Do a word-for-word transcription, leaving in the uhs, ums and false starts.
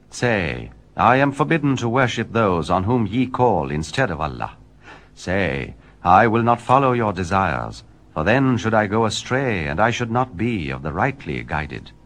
Say, I am forbidden to worship those on whom ye call instead of Allah. Say, I will not follow your desires, for then should I go astray, and I should not be of the rightly guided.